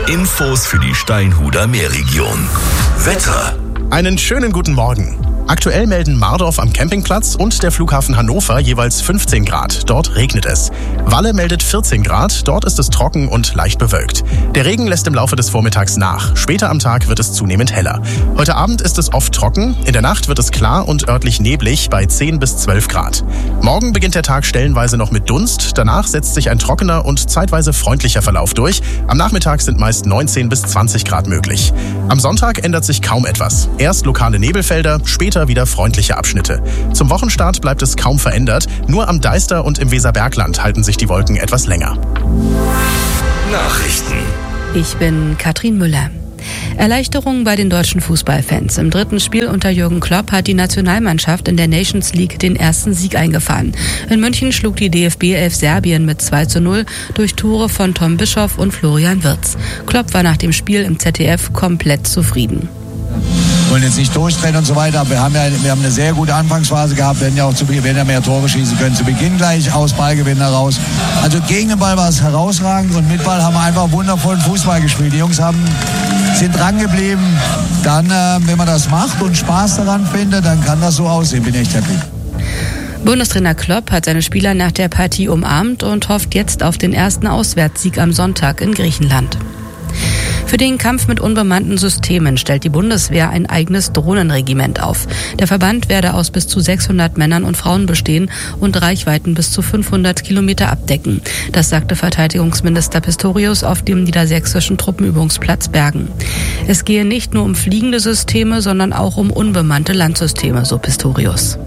Infos für die Steinhuder Meerregion. Wetter. Einen schönen guten Morgen. Aktuell melden Mardorf am Campingplatz und der Flughafen Hannover jeweils 15 Grad. Dort regnet es. Walle meldet 14 Grad. Dort ist es trocken und leicht bewölkt. Der Regen lässt im Laufe des Vormittags nach. Später am Tag wird es zunehmend heller. Heute Abend ist es oft trocken. In der Nacht wird es klar und örtlich neblig bei 10 bis 12 Grad. Morgen beginnt der Tag stellenweise noch mit Dunst. Danach setzt sich ein trockener und zeitweise freundlicher Verlauf durch. Am Nachmittag sind meist 19 bis 20 Grad möglich. Am Sonntag ändert sich kaum etwas. Erst lokale Nebelfelder, später wieder freundliche Abschnitte. Zum Wochenstart bleibt es kaum verändert. Nur am Deister und im Weserbergland halten sich die Wolken etwas länger. Nachrichten. Ich bin Katrin Müller. Erleichterung bei den deutschen Fußballfans. Im dritten Spiel unter Jürgen Klopp hat die Nationalmannschaft in der Nations League den ersten Sieg eingefahren. In München schlug die DFB 11 Serbien mit 2:0 durch Tore von Tom Bischoff und Florian Wirtz. Klopp war nach dem Spiel im ZDF komplett zufrieden. Wir wollen jetzt nicht durchdrehen und so weiter, aber wir haben eine sehr gute Anfangsphase gehabt, werden ja mehr Tore schießen können. Zu Beginn gleich aus Ballgewinn heraus. Also gegen den Ball war es herausragend und mit Ball haben wir einfach wundervollen Fußball gespielt. Die Jungs sind dran geblieben. Dann, wenn man das macht und Spaß daran findet, dann kann das so aussehen. Bin echt happy. Bundestrainer Klopp hat seine Spieler nach der Partie umarmt und hofft jetzt auf den ersten Auswärtssieg am Sonntag in Griechenland. Für den Kampf mit unbemannten Systemen stellt die Bundeswehr ein eigenes Drohnenregiment auf. Der Verband werde aus bis zu 600 Männern und Frauen bestehen und Reichweiten bis zu 500 Kilometer abdecken. Das sagte Verteidigungsminister Pistorius auf dem niedersächsischen Truppenübungsplatz Bergen. Es gehe nicht nur um fliegende Systeme, sondern auch um unbemannte Landsysteme, so Pistorius.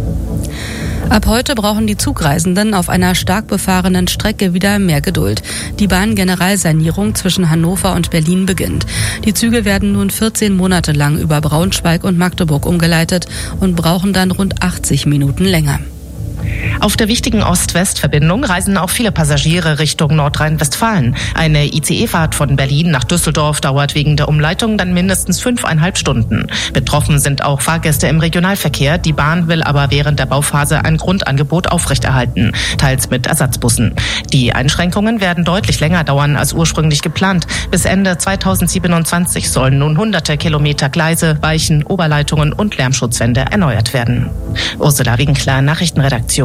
Ab heute brauchen die Zugreisenden auf einer stark befahrenen Strecke wieder mehr Geduld. Die Bahngeneralsanierung zwischen Hannover und Berlin beginnt. Die Züge werden nun 14 Monate lang über Braunschweig und Magdeburg umgeleitet und brauchen dann rund 80 Minuten länger. Auf der wichtigen Ost-West-Verbindung reisen auch viele Passagiere Richtung Nordrhein-Westfalen. Eine ICE-Fahrt von Berlin nach Düsseldorf dauert wegen der Umleitung dann mindestens 5,5 Stunden. Betroffen sind auch Fahrgäste im Regionalverkehr. Die Bahn will aber während der Bauphase ein Grundangebot aufrechterhalten, teils mit Ersatzbussen. Die Einschränkungen werden deutlich länger dauern als ursprünglich geplant. Bis Ende 2027 sollen nun hunderte Kilometer Gleise, Weichen, Oberleitungen und Lärmschutzwände erneuert werden. Ursula Winkler, Nachrichtenredaktion.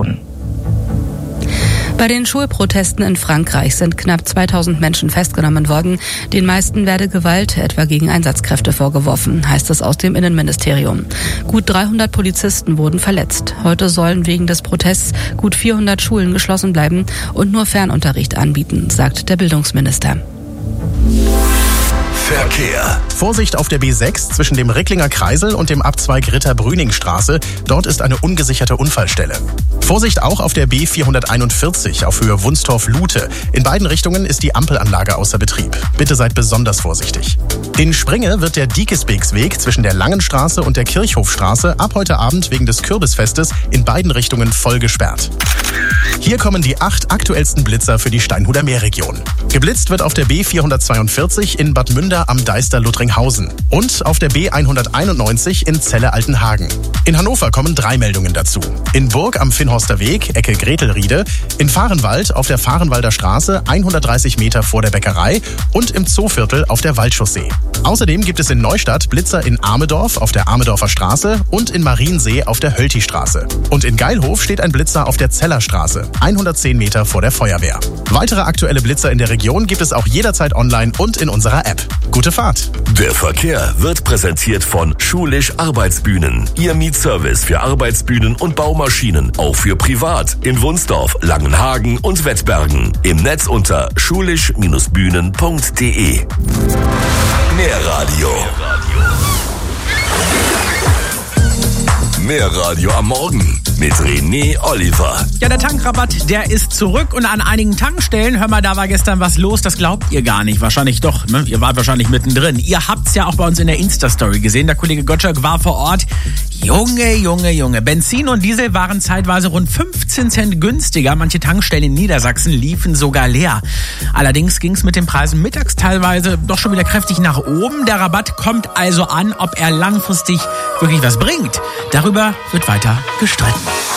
Bei den Schulprotesten in Frankreich sind knapp 2000 Menschen festgenommen worden. Den meisten werde Gewalt, etwa gegen Einsatzkräfte, vorgeworfen, heißt es aus dem Innenministerium. Gut 300 Polizisten wurden verletzt. Heute sollen wegen des Protests gut 400 Schulen geschlossen bleiben und nur Fernunterricht anbieten, sagt der Bildungsminister. Verkehr. Vorsicht auf der B6 zwischen dem Ricklinger Kreisel und dem Abzweig Ritter-Brüning-Straße. Dort ist eine ungesicherte Unfallstelle. Vorsicht auch auf der B441 auf Höhe Wunstorf-Lute. In beiden Richtungen ist die Ampelanlage außer Betrieb. Bitte seid besonders vorsichtig. In Springe wird der Diekesbeeksweg zwischen der Langenstraße und der Kirchhofstraße ab heute Abend wegen des Kürbisfestes in beiden Richtungen voll gesperrt. Hier kommen die 8 aktuellsten Blitzer für die Steinhuder Meerregion. Geblitzt wird auf der B442 in Bad Münder am Deister-Luttringhausen und auf der B191 in Celle-Altenhagen. In Hannover kommen 3 Meldungen dazu. In Burg am Finnhorster Weg, Ecke Gretelriede, in Fahrenwald auf der Fahrenwalder Straße 130 Meter vor der Bäckerei und im Zooviertel auf der Waldchaussee. Außerdem gibt es in Neustadt Blitzer in Amedorf auf der Amedorfer Straße und in Mariensee auf der Hölti-Straße. Und in Geilhof steht ein Blitzer auf der Zellerstraße, 110 Meter vor der Feuerwehr. Weitere aktuelle Blitzer in der Region gibt es auch jederzeit online und in unserer App. Gute Fahrt! Der Verkehr wird präsentiert von Schulisch Arbeitsbühnen. Ihr Mietservice für Arbeitsbühnen und Baumaschinen, auch für privat, in Wunsdorf, Langenhagen und Wettbergen. Im Netz unter schulisch-bühnen.de. Mehr Radio. Mehr Radio am Morgen mit René Oliver. Ja, der Tankrabatt, der ist zurück und an einigen Tankstellen, hör mal, da war gestern was los, das glaubt ihr gar nicht. Wahrscheinlich doch, ne? Ihr wart wahrscheinlich mittendrin. Ihr habt's ja auch bei uns in der Insta-Story gesehen. Der Kollege Gottschalk war vor Ort. Junge. Benzin und Diesel waren zeitweise rund 15 Cent günstiger. Manche Tankstellen in Niedersachsen liefen sogar leer. Allerdings ging's mit den Preisen mittags teilweise doch schon wieder kräftig nach oben. Der Rabatt kommt also an, ob er langfristig wirklich was bringt. Darüber wird weiter gestritten.